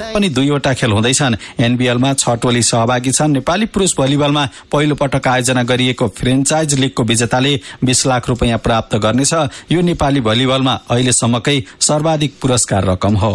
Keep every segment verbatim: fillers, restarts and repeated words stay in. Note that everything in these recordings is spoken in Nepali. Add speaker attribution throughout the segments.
Speaker 1: पनि दुईवटा खेल हुँदैछन्। एनबीएलमा छ टोली सहभागी छन्। नेपाली पुरुष भलिबलमा पहिलो पटक आयोजना गरिएको फ्रेन्चाइज लिगको विजेताले बीस लाख रुपियाँ प्राप्त गर्नेछ। यो नेपाली भलिबलमा अहिलेसम्मकै सर्वाधिक पुरस्कार रकम हो।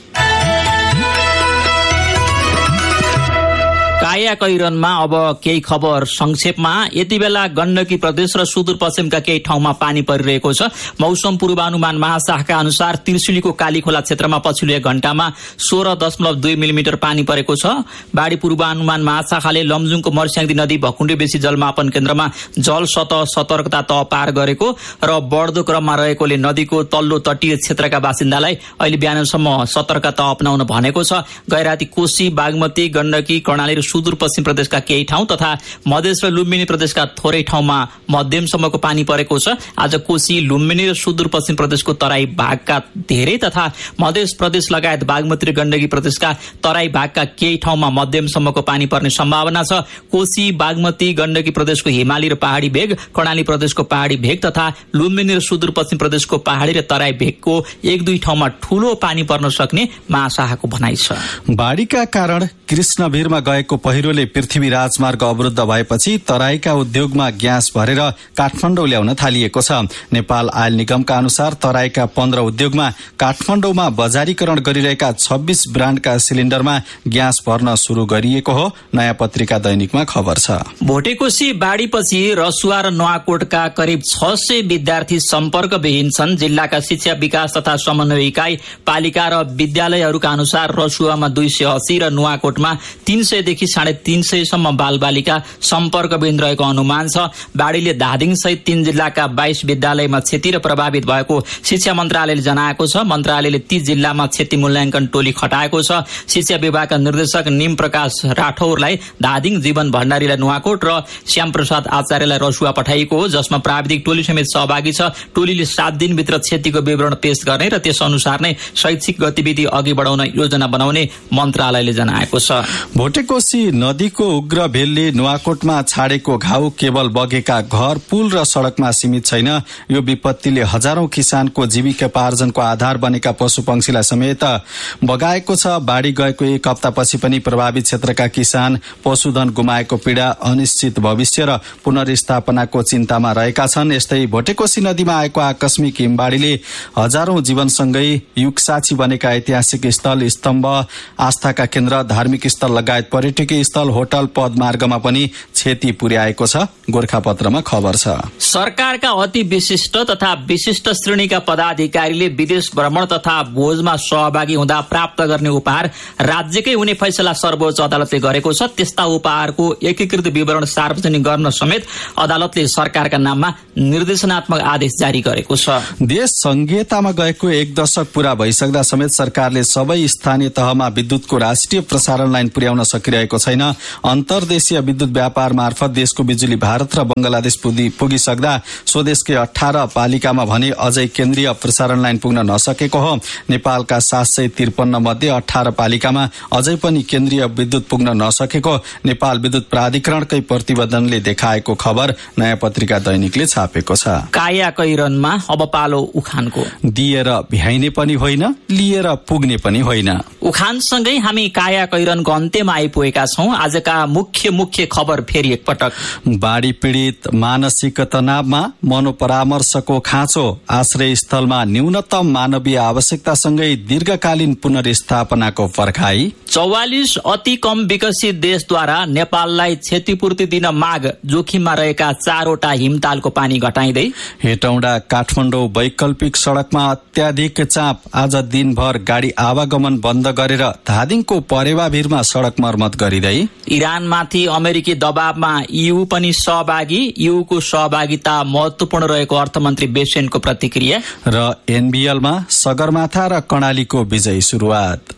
Speaker 2: काया कैरनमा अब केही खबर संक्षेपमा। यति बेला गण्डकी प्रदेश र सुदूरपश्चिमका केही ठाउँमा पानी परिरहेको छ। मौसम पूर्वानुमान महाशाखाका अनुसार त्रिशुलीको कालीखोला क्षेत्रमा पछिल्लो एक घण्टामा सोह्र दशमलव दुई मिलिमिटर पानी परेको छ। बाढी पूर्वानुमान महाशाखाले लमजुङको मर्स्याङ्दी नदी भकुण्डे बेसी जलमापन केन्द्रमा जल सतह सतर्कता तह पार गरेको र बढ्दो क्रममा रहेकोले नदीको तल्लो तटीय क्षेत्रका बासिन्दालाई अहिले बिहानसम्म सतर्कता अपनाउन भनेको छ। गैराती कोशी, बागमती, गण्डकी, कर्णाली र सुदूरपश्चिम प्रदेशका केही ठाउँ तथा मधेस र लुम्बिनी प्रदेशका थोरै ठाउँमा मध्यमसम्मको पानी परेको छ। आज कोशी, लुम्बिनी र सुदूरपश्चिम प्रदेशको तराई भागका धेरै तथा मधेस प्रदेश लगायत बागमती र गण्डकी प्रदेशका तराई भागका केही ठाउँमा मध्यमसम्मको पानी पर्ने सम्भावना छ। कोशी, बागमती, गण्डकी प्रदेशको हिमाली र पहाडी भेग, कर्णाली प्रदेशको पहाडी भेग तथा लुम्बिनी र सुदूरपश्चिम प्रदेशको पहाडी र तराई भेगको एक दुई ठाउँमा ठूलो पानी पर्न सक्ने महाशाखाको भनाइ छ।
Speaker 1: बाढीका कारण कृष्णवीरमा गएको पहिरोले पृथ्वी राजमार्ग अवरुद्ध भएपछि तराईका उद्योगमा ग्यास भरेर काठमाडौँ ल्याउन थालिएको छ। नेपाल आयल निगमका अनुसार तराईका पन्ध्र उद्योगमा काठमाडौँमा बजारीकरण गरिरहेका छब्बीस ब्रान्डका सिलिण्डरमा ग्यास भर्न शुरू गरिएको हो। नयाँ पत्रिका दैनिकमा खबर छ।
Speaker 2: भोटेकोशी बाढीपछि रसुवा र नुवाकोटका करिब छ सय विद्यार्थी सम्पर्कविहीन छन्। जिल्लाका शिक्षा विकास तथा समन्वय इकाइ, पालिका र विद्यालयहरूका अनुसार रसुवामा दुई सय अस्सी र नुवाकोटमा तीन सयदेखि साढे तीन सयसम्म बालबालिका सम्पर्कविहीन रहेको अनुमान छ। बाढीले धादिङ सहित तीन जिल्लाका बाइस विद्यालयमा क्षति र प्रभावित भएको शिक्षा मन्त्रालयले जनाएको छ। मन्त्रालयले ती जिल्लामा क्षति मूल्याङ्कन टोली खटाएको छ। शिक्षा विभागका निर्देशक निम प्रकाश राठौरलाई धादिङ, जीवन भण्डारीलाई नुवाकोट र श्यामप्रसाद आचार्यलाई रसुवा पठाइएको हो, जसमा प्राविधिक टोली समेत सहभागी छ। टोलीले सात दिनभित्र क्षतिको विवरण पेश गर्ने र त्यस अनुसार नै शैक्षिक गतिविधि अघि बढाउन योजना बनाउने मन्त्रालयले जनाएको छ।
Speaker 1: भोटेकोशी नदीको उग्र भेलले नुवाकोटमा छाडेको घाउ केवल बगेका घर, पुल र सड़कमा सीमित छैन। यो विपत्तिले हजारौं किसानको जीविकोपार्जनको आधार बनेका पशुपक्षीलाई समेत बगाएको छ। बाढी गएको एक हप्तापछि पनि प्रभावित क्षेत्रका किसान पशुधन गुमाएको पीड़ा, अनिश्चित भविष्य र पुनर्स्थापनाको चिन्तामा रहेका छन्। यस्तै भोटेकोशी नदीमा आएको आकस्मिक हिमबाढीले हजारौं जीवनसँगै युगसाक्षी बनेका ऐतिहासिक स्थल, स्तम्भ, आस्थाका केन्द्र, धार्मिक स्थल लगायत पर्यटकीय स्थल, होटल, पदमार्गमा पनि क्षति पुर्याएको छ। गोरखापत्रमा खबर छ।
Speaker 2: सरकारका अति विशिष्ट तथा विशिष्ट श्रेणीका पदाधिकारीले विदेश भ्रमण तथा भोजमा सहभागी हुँदा प्राप्त गर्ने उपहार राज्यकै हुने फैसला सर्वोच्च अदालतले गरेको छ। त्यस्ता उपहारको एकीकृत विवरण सार्वजनिक गर्न समेत अदालतले सरकारका नाममा निर्देशनात्मक आदेश जारी गरेको छ।
Speaker 1: देश संघीयतामा गएको एक दशक पूरा भइसक्दा समेत सरकारले सबै स्थानीय तहमा विद्युतको राष्ट्रिय प्रसारण लाइन पुर्याउन सकिरहेको छैन। अन्तर्देशीय विद्युत व्यापार मार्फत देशको बिजुली भारत र बंगलादेश पुगिसक्दा स्वदेशकै अठारह पालिकामा भने अझै केन्द्रीय प्रसारण लाइन पुग्न नसकेको हो। नेपालका सात सय त्रिपन्न मध्ये अठारह पालिकामा अझै पनि केन्द्रीय विद्युत पुग्न नसकेको नेपाल विद्युत प्राधिकरणकै प्रतिवेदनले देखाएको खबर नयाँ पत्रिका दैनिकले छापेको छ।
Speaker 2: काया कैरनमा अब पालो उखानको।
Speaker 1: दिएर भ्याइने पनि होइन, लिएर पुग्ने पनि होइन।
Speaker 2: उखानसँगै हामी काया कैरनको अन्त्यमा आइपुगेका छौं। आजका मुख्य मुख्य खबर फेरि एकपटक।
Speaker 1: बाढी पीड़ित मानसिक तनावमा मनोपरामर्शको खाँचो, आश्रय स्थलमा न्यूनतम मानवीय आवश्यकतासँगै दीर्घकालीन पुनर्स्थापनाको पर्खाई।
Speaker 2: चौवालिस अति कम विकसित देशद्वारा नेपाललाई क्षतिपूर्ति दिन माग, जोखिममा रहेका चारवटा हिमतालको पानी घटाइँदै।
Speaker 1: हेटौँडा काठमाडौँ वैकल्पिक सड़कमा अत्याधिक चाप, आज दिनभर गाडी आवागमन बन्द गरेर धादिङको परेवाभिरमा सड़क मर्मत गरिँदै।
Speaker 2: इरानमाथि अमेरिकी दबावमा ईयू पनि सहभागी, ईयूको सहभागिता महत्वपूर्ण रहेको अर्थमन्त्री बेसेनको प्रतिक्रिया।
Speaker 1: र एनबीएलमा सगरमाथा र कर्णालीको विजयी सुरुवात।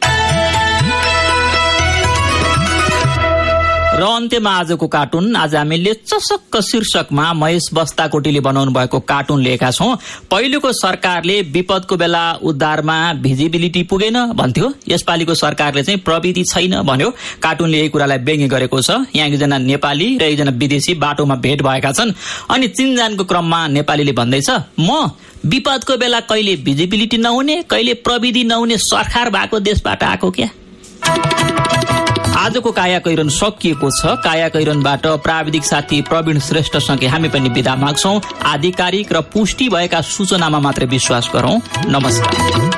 Speaker 2: र अन्त्यमा आजको कार्टुन। आज हामीले चसक्क शीर्षकमा महेश बस्ताकोटीले बनाउनु भएको कार्टुन लिएका छौं। पहिलेको सरकारले विपदको बेला उद्धारमा भिजिबिलिटी पुगेन भन्थ्यो, यसपालिको सरकारले चाहिँ प्रविधि छैन भन्यो। कार्टुनले यही कुरालाई व्यङ्ग्य गरेको छ। यहाँ एकजना नेपाली र एकजना विदेशी बाटोमा भेट भएका छन् अनि चिनजानको क्रममा नेपालीले भन्दैछ, म विपदको बेला कहिले भिजिबिलिटी नहुने, कहिले प्रविधि नहुने सरकार भएको देशबाट आएको क्या आजको कायाकैरन सकिएको छ। कायाकैरनबाट प्राविधिक साथी प्रवीण श्रेष्ठसँगै हामी पनि बिदा माग्छौं। आधिकारिक र पुष्टि भएका सूचनामा मात्रै विश्वास गरौं। नमस्कार।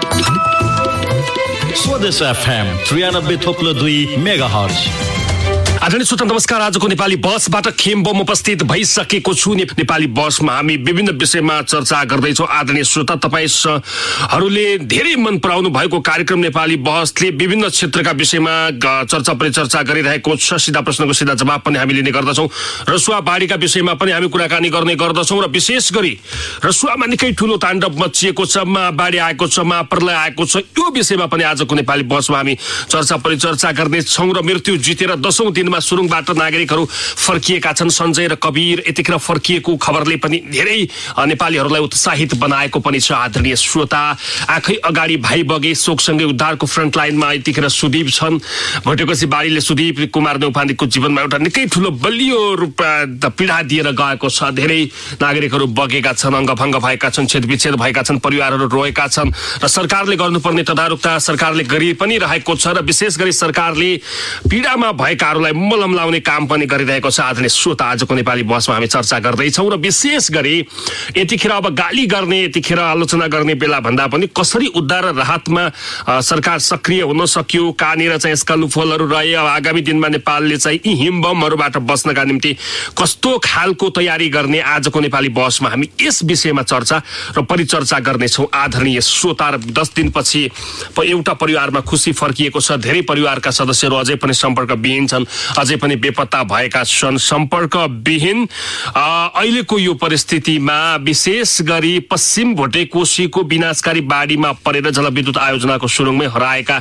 Speaker 3: स्वदेश एफएम त्रियानब्बे थोप्लो दुई मेगा हर्ज।
Speaker 4: आदरणीय श्रोता नमस्कार। आजको नेपाली बसबाट खेम्बम उपस्थित भइसकेको छु। नेपाली बसमा हामी विभिन्न विषयमा चर्चा गर्दैछौँ। आदरणीय श्रोता, तपाईहरूले धेरै मन पराउनु भएको कार्यक्रम नेपाली बसले विभिन्न क्षेत्रका विषयमा चर्चा परिचर्चा गरिरहेको छ। सिधा प्रश्नको सिधा जवाब पनि हामी लिने गर्दछौँ। रसुवा बाढीका विषयमा पनि हामी कुराकानी गर्ने गर्दछौँ र विशेष गरी रसुवामा निकै ठुलो ताण्डव मचिएको छ, बाढी आएको छ, महाप्रलय आएको छ, यो विषयमा पनि आजको नेपाली बसमा हामी चर्चा परिचर्चा गर्नेछौँ। र मृत्यु जितेर दशौं दिन सुरुङबाट नागरिकहरू फर्किएका छन्। सञ्जय र कबीर यतिखेर फर्किएको खबरले पनि धेरै नेपालीहरूलाई उत्साहित बनाएको पनि छ। आदरणीय श्रोता, आँखै अगाडि भाइ बगे शोकसँगै उद्धारको फ्रन्ट लाइनमा यतिखेर सुदीप छन्। भोटेकोसी बाढीले सुदीप कुमार नेउपानेको जीवनमा एउटा निकै ठुलो बलियो रूप पीडा दिएर गएको छ। धेरै नागरिकहरू बगेका छन्, अङ्गभङ्ग भएका छन्, छेदविच्छेद भएका छन्, परिवारहरू रोएका छन् र सरकारले गर्नुपर्ने तदारुकता सरकारले गरि पनि रहेको छ र विशेष गरी सरकारले पीडामा भएकाहरूलाई मलम लाउने काम पनि गरिरहेको छ। आदरणीय श्रोता, आजको नेपाली बसमा हामी चर्चा गर्दैछौँ र विशेष गरी यतिखेर अब गाली गर्ने, यतिखेर आलोचना गर्ने बेला भन्दा पनि कसरी उद्धार र राहतमा सरकार सक्रिय हुन सक्यो, कहाँनिर चाहिँ यसका लुफोलहरू रहे, अब आगामी दिनमा नेपालले चाहिँ यी हिमबमहरूबाट बस्नका निम्ति कस्तो खालको तयारी गर्ने, आजको नेपाली बसमा हामी यस विषयमा चर्चा र परिचर्चा गर्नेछौँ। आदरणीय श्रोता, र दस दिनपछि एउटा परिवारमा खुसी फर्किएको छ। धेरै परिवारका सदस्यहरू अझै पनि सम्पर्कविहीन छन्, अझै पनि बेपत्ता भएका छन्, सम्पर्कविहीन। अहिलेको यो परिस्थितिमा विशेष गरी पश्चिम भोटेकोसीको विनाशकारी बाढीमा परेर जलविद्युत आयोजनाको सुरुङमै हराएका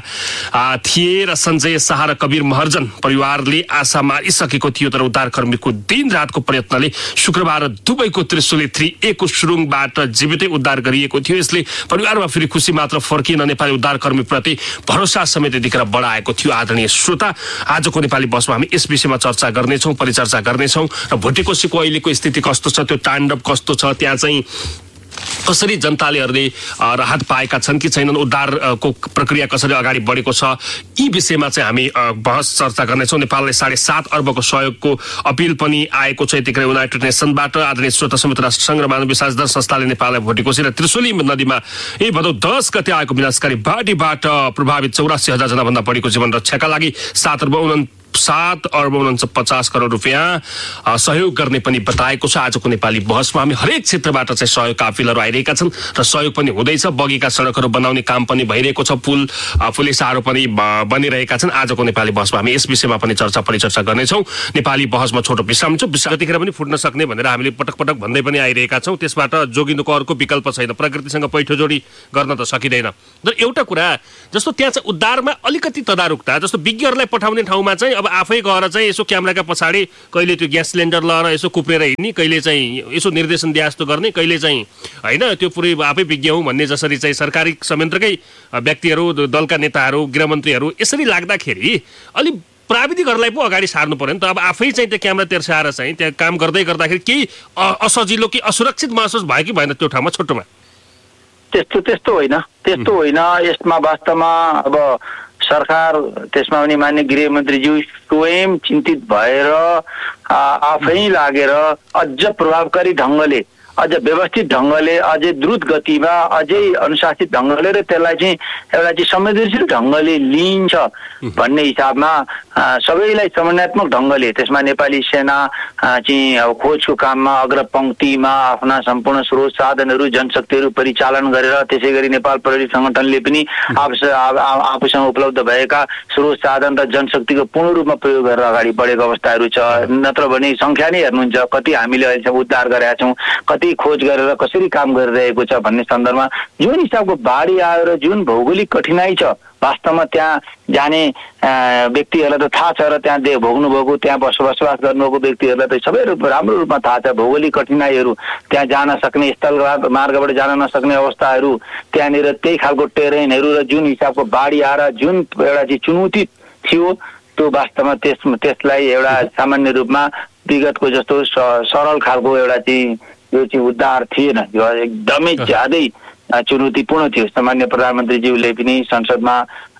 Speaker 4: थिए र सञ्जय शाह र कबीर महर्जन परिवारले आशा मारिसकेको थियो। तर उद्धारकर्मीको दिन रातको प्रयत्नले शुक्रबार दुबईको त्रिशुली थ्री ए को सुरुङबाट जीवितै उद्धार गरिएको थियो। यसले परिवारमा फेरि खुसी मात्र फर्किन नेपाली उद्धारकर्मीप्रति भरोसा समेत यतिखेर बढाएको थियो। आदरणीय श्रोता, आजको नेपाली बसमा हामी यस विषयमा चर्चा गर्नेछौँ, परिचर्चा गर्नेछौँ र भोटेकोसीको अहिलेको स्थिति कस्तो छ, त्यो ताण्डव कस्तो छ, त्यहाँ चाहिँ कसरी जनताले राहत पाएका छन् कि छैनन्, उद्धारको प्रक्रिया कसरी अगाडि बढेको छ, यी विषयमा चाहिँ हामी बहस चर्चा गर्नेछौँ। नेपालले साढे सात अर्बको सहयोगको अपिल पनि आएको छ यतिखेर युनाइटेड नेसनबाट। आदरणीय श्रोता, संयुक्त राष्ट्रसङ्घ र मानव विकास संस्थाले नेपाललाई भोटेकोसी र त्रिशुली नदीमा यही भदौ दस गते आएको विनाशकारी बाढीबाट प्रभावित चौरासी हजार जना भन्दा बढीको जीवन रक्षाका लागि सात अर्ब उना सात अर्ब उन्च पचास करोड रुपियाँ सहयोग गर्ने पनि बताएको छ। आजको नेपाली बहसमा हामी हरेक क्षेत्रबाट चाहिँ सहयोगका अपिलहरू आइरहेका छन् र सहयोग पनि हुँदैछ। बगेका सडकहरू बनाउने काम पनि भइरहेको छ, पुल पुलिसहरू पनि बनिरहेका छन्। आजको नेपाली बहसमा हामी यस विषयमा पनि चर्चा परिचर्चा गर्नेछौँ। नेपाली बहसमा छोटो विश्राम छ, विश्राम जतिखेर पनि फुट्न सक्ने भनेर हामीले पटक पटक भन्दै पनि आइरहेका छौँ। त्यसबाट जोगिनुको अर्को विकल्प छैन, प्रकृतिसँग पैठो जोडी गर्न त सकिँदैन। तर एउटा कुरा जस्तो त्यहाँ चाहिँ उद्धारमा अलिकति तदारुकता, जस्तो विज्ञहरूलाई पठाउने ठाउँमा चाहिँ अब आफै गएर चाहिँ यसो क्यामेराका पछाडि कहिले त्यो ग्यास सिलिन्डर लगाएर यसो कुप्रेर हिँड्ने, कहिले चाहिँ यसो निर्देशन दिए जस्तो गर्ने, कहिले चाहिँ होइन त्यो पुरै आफै विज्ञ हुँ भन्ने, जसरी चाहिँ सरकारी संयन्त्रकै व्यक्तिहरू, दलका नेताहरू, गृहमन्त्रीहरू यसरी लाग्दाखेरि अलि प्राविधिकहरूलाई पो अगाडि सार्नु पर्यो नि त। अब आफै चाहिँ त्यो क्यामेरा तेर्साएर चाहिँ त्यहाँ काम गर्दै गर्दाखेरि केही असजिलो कि असुरक्षित महसुस भयो कि भएन त्यो ठाउँमा छोटोमा?
Speaker 5: त्यस्तो त्यस्तो होइन, त्यस्तो होइन। यसमा वास्तवमा अब सरकार, त्यसमा पनि मान्य गृहमन्त्रीज्यू स्वयं चिन्तित भएर आफै लागेर अझ प्रभावकारी ढङ्गले, अझ व्यवस्थित ढङ्गले, अझै द्रुत गतिमा, अझै अनुशासित ढङ्गले र त्यसलाई चाहिँ एउटा चाहिँ संवेदनशील ढङ्गले लिइन्छ भन्ने हिसाबमा सबैलाई समन्वयात्मक ढङ्गले त्यसमा नेपाली सेना चाहिँ अब खोजको काममा अग्रपङ्क्तिमा आफ्ना सम्पूर्ण स्रोत साधनहरू, जनशक्तिहरू परिचालन गरेर, त्यसै गरी नेपाल प्रहरी सङ्गठनले पनि आफू आफूसँग उपलब्ध भएका स्रोत साधन र जनशक्तिको पूर्ण रूपमा प्रयोग गरेर अगाडि बढेको अवस्थाहरू छ। नत्र भने सङ्ख्या नै हेर्नुहुन्छ कति हामीले अहिलेसम्म उद्धार गरेका छौँ, कति खोज गरेर कसरी काम गरिरहेको छ भन्ने सन्दर्भमा जुन हिसाबको बाढी आयो र जुन भौगोलिक कठिनाई छ, वास्तवमा त्यहाँ जाने व्यक्तिहरूलाई त थाहा छ र त्यहाँ भोग्नु भएको, त्यहाँ बस बसोबास गर्नुभएको व्यक्तिहरूलाई त सबै रूप राम्रो रूपमा थाहा छ। भौगोलिक कठिनाइहरू, त्यहाँ जान सक्ने स्थल मार्गबाट जान नसक्ने अवस्थाहरू, त्यहाँनिर त्यही खालको टेरेनहरू र जुन हिसाबको बाढी आएर जुन एउटा चाहिँ चुनौती थियो, त्यो वास्तवमा त्यस त्यसलाई एउटा सामान्य रूपमा विगतको जस्तो सरल खालको एउटा चाहिँ यो चाहिँ उद्धार थिएन। यो एकदमै ज्यादै चुनौतीपूर्ण थियो। सामान्य प्रधानमन्त्रीज्यूले पनि संसदमा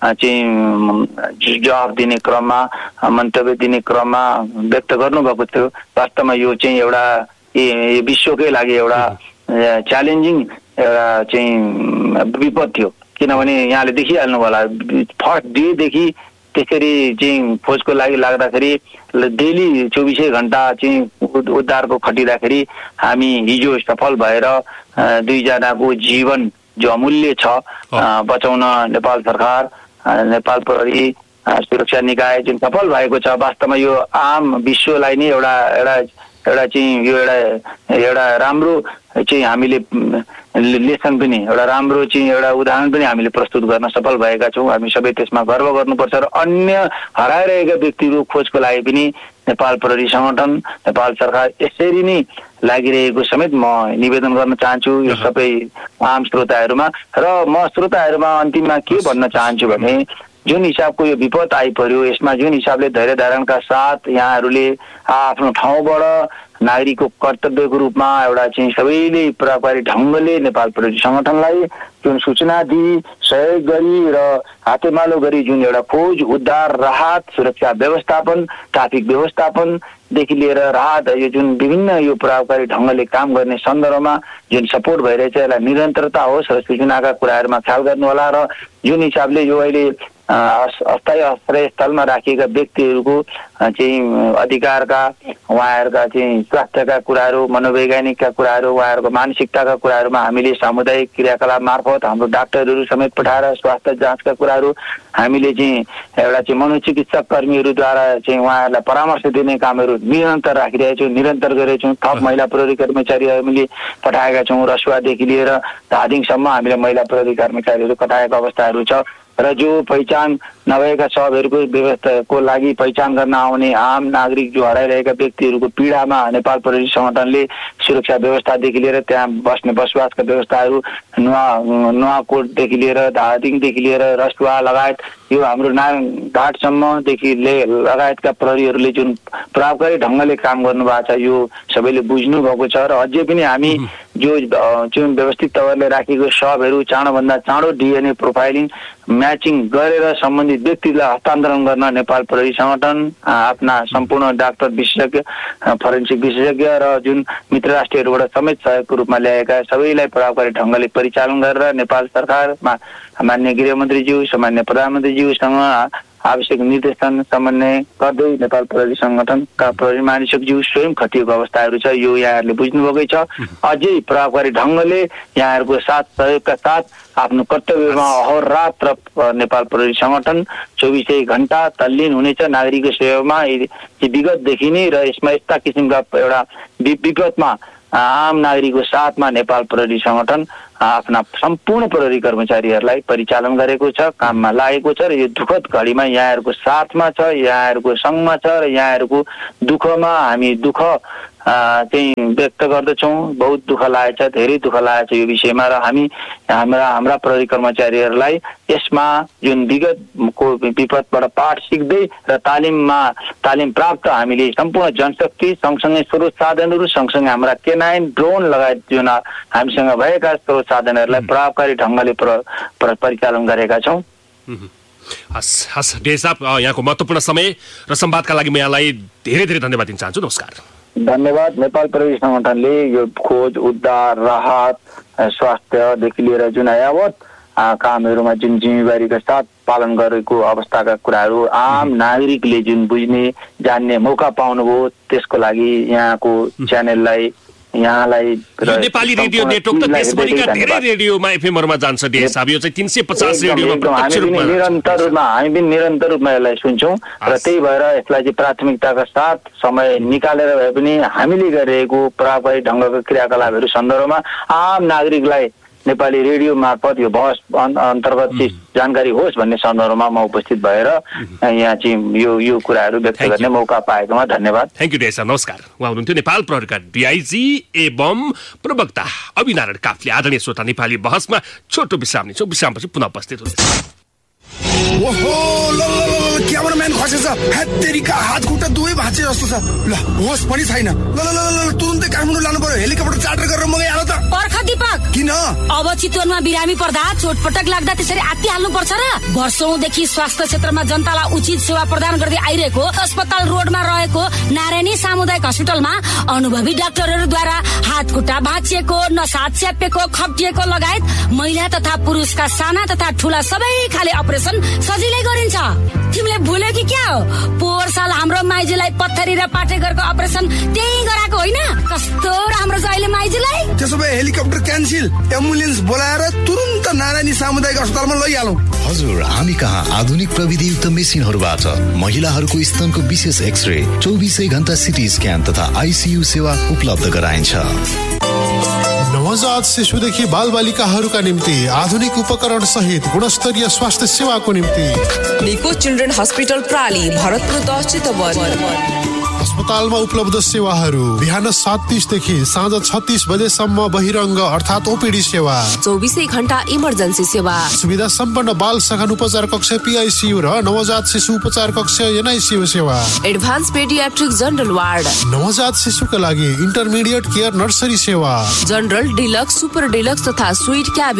Speaker 5: चाहिँ जवाफ दिने क्रममा मन्तव्य दिने क्रममा व्यक्त गर्नुभएको थियो। वास्तवमा यो चाहिँ एउटा विश्वकै लागि एउटा च्यालेन्जिङ एउटा चाहिँ विपद थियो, किनभने यहाँले देखिहाल्नु होला फर्स्ट डेदेखि त्यसरी चाहिँ खोजको लागि लाग्दाखेरि डेली चौबिसै घण्टा चाहिँ उद्धारको खटिँदाखेरि हामी हिजो सफल भएर दुईजनाको जीवन जो अमूल्य छ बचाउन नेपाल सरकार नेपाल प्रहरी सुरक्षा निकाय जुन सफल भएको छ। वास्तवमा यो आम विश्वलाई नै एउटा एउटा एउटा चाहिँ यो एउटा एउटा राम्रो चाहिँ हामीले लेसन पनि एउटा राम्रो चाहिँ एउटा उदाहरण पनि हामीले प्रस्तुत गर्न सफल भएका छौँ। हामी सबै त्यसमा गर्व गर्नुपर्छ र अन्य हराइरहेका व्यक्तिहरू खोजको लागि पनि नेपाल प्रहरी सङ्गठन नेपाल सरकार यसरी नै लागिरहेको समेत म निवेदन गर्न चाहन्छु यो सबै आम श्रोताहरूमा। र म श्रोताहरूमा अन्तिममा के भन्न चाहन्छु भने जुन हिसाबको यो विपद आइपर्यो यसमा जुन हिसाबले धैर्य धारणका साथ यहाँहरूले आफ्नो ठाउँबाट नागरिकको कर्तव्यको रूपमा एउटा चाहिँ सबैले प्रभावकारी ढङ्गले नेपाल प्रहरी सङ्गठनलाई जुन सूचना दिई सहयोग गरी र हातेमालो गरी जुन एउटा खोज उद्धार राहत सुरक्षा व्यवस्थापन ट्राफिक व्यवस्थापनदेखि लिएर राहत यो जुन विभिन्न यो प्रभावकारी ढङ्गले काम गर्ने सन्दर्भमा जुन सपोर्ट भइरहेछ यसलाई निरन्तरता होस् र सूचनाका कुराहरूमा ख्याल गर्नुहोला। र जुन हिसाबले यो अहिले अस्थायी आश्रय स्थलमा राखिएका व्यक्तिहरूको चाहिँ अधिकारका उहाँहरूका चाहिँ स्वास्थ्यका कुराहरू मनोवैज्ञानिकका कुराहरू उहाँहरूको मानसिकताका कुराहरूमा हामीले सामुदायिक क्रियाकलाप मार्फत हाम्रो डाक्टरहरू समेत पठाएर स्वास्थ्य जाँचका कुराहरू हामीले चाहिँ एउटा चाहिँ मनोचिकित्सक कर्मीहरूद्वारा चाहिँ उहाँहरूलाई परामर्श दिने कामहरू निरन्तर राखिरहेका छौँ निरन्तर गरेका छौँ। थप महिला प्रहरी कर्मचारी हामीले पठाएका छौँ। रसुवादेखि लिएर धादिङसम्म हामीले महिला प्रहरी कर्मचारीहरू पठाएका अवस्थाहरू छ र जो पहिचान नभएका शवहरूको व्यवस्थाको लागि पहिचान गर्न आउने आम नागरिक जो हराइरहेका व्यक्तिहरूको पीडामा नेपाल प्रहरी सङ्गठनले सुरक्षा व्यवस्थादेखि लिएर त्यहाँ बस्ने बसोबासका व्यवस्थाहरू नुवा नुवाकोटदेखि लिएर धादिङदेखि लिएर रसुवा लगायत यो हाम्रो नारायणघाटसम्मदेखि लगायतका प्रहरीहरूले जुन प्रभावकारी ढङ्गले काम गर्नुभएको छ यो सबैले बुझ्नु भएको छ। र अझै पनि हामी जो जुन व्यवस्थित तवरले राखेको शवहरू चाँडोभन्दा चाँडो डिएनए प्रोफाइलिङ म्याचिङ गरेर सम्बन्धित व्यक्तिलाई हस्तान्तरण गर्न नेपाल प्रहरी सङ्गठन आफ्ना सम्पूर्ण डाक्टर विशेषज्ञ फरेन्सिक विशेषज्ञ र जुन मित्र राष्ट्रहरूबाट समेत सहयोगको रूपमा ल्याएका सबैलाई प्रभावकारी ढङ्गले परिचालन गरेर नेपाल सरकारमा मान्य गृहमन्त्रीज्यू सामान्य प्रधानमन्त्रीज्यूसँग आवश्यक निर्देशन समन्वय गर्दै नेपाल प्रहरी सङ्गठनका प्रहरी महानिरीक्षकज्यू स्वयं खटिएको अवस्थाहरू छ यो यहाँहरूले बुझ्नुभएकै छ। अझै प्रभावकारी ढङ्गले यहाँहरूको साथ सहयोगका साथ आफ्नो कर्तव्यमा अहोरात्र नेपाल प्रहरी सङ्गठन चौबिसै घण्टा तल्लीन हुनेछ नागरिकको सेवामा विगतदेखि नै। र यसमा यस्ता किसिमका एउटा विपदमा आम नागरिकको साथमा नेपाल प्रहरी सङ्गठन आफ्ना सम्पूर्ण प्रहरी कर्मचारीहरूलाई परिचालन गरेको छ काममा लागेको छ र यो दुःखद घडीमा यहाँहरूको साथमा छ यहाँहरूको सँगमा छ र यहाँहरूको दुःखमा हामी दुःख चाहिँ व्यक्त गर्दछौँ। बहुत दुःख लागेको छ धेरै दुःख लागेको छ यो विषयमा र हामी हाम्रा हाम्रा प्रहरी कर्मचारीहरूलाई यसमा जुन विगतको विपदबाट पाठ सिक्दै र तालिममा तालिम प्राप्त हामीले सम्पूर्ण जनशक्ति सँगसँगै स्रोत साधनहरू सँगसँगै हाम्रा केनाइन ड्रोन लगायत जुन हामीसँग भएका स्रोत साधनहरूलाई प्रभावकारी ढङ्गले परिचालन गरेका छौँ।
Speaker 4: हस् हस् डे साहब यहाँको महत्त्वपूर्ण समय र संवादका लागि म यहाँलाई धेरै धेरै धन्यवाद दिन चाहन्छु। नमस्कार।
Speaker 5: धन्यवाद। नेपाल प्रहरी सङ्गठनले यो खोज उद्धार राहत स्वास्थ्यदेखि लिएर जुन यावत कामहरूमा जुन जिम्मेवारीका साथ पालन गरेको अवस्थाका कुराहरू आम नागरिकले जुन बुझ्ने जान्ने मौका पाउनुभयो त्यसको लागि यहाँको च्यानललाई यहाँलाई
Speaker 4: नेपाली रेडियो नेटवर्क त देशभरिका धेरै रेडियोमा एफएमहरुमा जान्छ डे साहब यो चाहिँ तीन सय पचास रेडियोमा प्रत्यक्ष रूपमा निरन्तर
Speaker 5: रूपमा हामी पनि निरन्तर रूपमा यसलाई सुन्छौँ र त्यही भएर यसलाई चाहिँ प्राथमिकताका साथ समय निकालेर भए पनि हामीले गरिरहेको प्रभावकारी ढङ्गको क्रियाकलापहरू सन्दर्भमा आम नागरिकलाई नेपाली रेडियो मार्फत यो बहस अन्तर्गत जानकारी होस् भन्ने सन्दर्भमा म उपस्थित भएर यहाँ चाहिँ यो यो कुराहरू व्यक्त गर्ने मौका पाएकोमा धन्यवाद।
Speaker 4: थ्याङ्क यू डे साहब। नमस्कार। उहाँ हुनुहुन्थ्यो नेपाल प्रहरीका डिआइजी एवं प्रवक्ता अभिनारायण काफ्ले। आदरणीय श्रोता नेपाली बहसमा छोटो विश्राम लिन्छौँ विश्रामपछि पुनः उपस्थित हुनुहुन्छ।
Speaker 6: ओहो ल ल ल क्यामेराम्यान खसेछ। हेत्तेरीका हात खुट्टा दुवै भाँचे जस्तो छ। ल होस पनि छैन। ल ल ल तुरुन्तै काठमाडौँ लानु पर्यो। हेलिकप्टर चार्टर गरेर मगाइ हाल त।
Speaker 7: पर्ख दीपक,
Speaker 6: किन
Speaker 7: अब चितवनमा बिरामी पर्दा चोटपटक लाग्दा त्यसरी आत्ति हाल्नु पर्छ र? वर्षौंदेखि स्वास्थ्य क्षेत्रमा जनतालाई उचित सेवा प्रदान गर्दै आइरहेको अस्पताल रोडमा रहेको नारायणी सामुदायिक अस्पतालमा अनुभवी डाक्टरहरूद्वारा हात खुट्टा भाँचिएको, नसा च्यापेको, खप्टिएको लगायत महिला तथा पुरुषका साना तथा ठूला सबै खाले अपरेसन सजिलै गरिन्छ। तिमीले भुल्यो कि क्या हो? पोहोर साल हाम्रो माइजूलाई पत्थरी र पाटेघरको अपरेसन त्यही गराएको होइन? कस्तो राम्रो छ अहिले माइजूलाई।
Speaker 6: त्यसो भए हेलिकप्टर क्यान्सिल, एम्बुलेन्स बोलाएर तुरुन्त नारायणी सामुदायिक अस्पतालमा लैहालौँ।
Speaker 8: हजुर, हामी कहाँ आधुनिक प्रविधियुक्त मेसिनहरूबाट महिलाहरूको स्तनको विशेष एक्सरे, चौबिसै घण्टा सिटी स्क्यान तथा आइसियू सेवा उपलब्ध गराइन्छ।
Speaker 9: नवजात शिशुदेखि बालबालिकाहरूका निम्ति आधुनिक उपकरण सहित गुणस्तरीय स्वास्थ्य सेवाको निम्ति
Speaker 10: निको चिल्ड्रेन हस्पिटल प्राली, भरतपुर दस चितवन।
Speaker 9: अस्पतालमा उपलब्ध सेवाहरू बिहान सात तीसदेखि साँझ छत्तीस बजेसम्म बहिरङ्ग अर्थात् ओपीडी सेवा,
Speaker 10: चौबिसै घण्टा इमर्जेन्सी सेवा,
Speaker 9: सुविधा सम्पन्न बाल सघन उपचार कक्ष पीआईसीयू र नवजात शिशु उपचार कक्ष एनआईसीयू सेवा,
Speaker 10: एडभान्स पेडियाट्रिक जनरल वार्ड,
Speaker 9: नवजात शिशुका लागि इन्टरमिडिएट केयर नर्सरी सेवा,
Speaker 10: जनरल, डिलक्स, सुपर डिलक्स तथा स्वीट क्याबिन।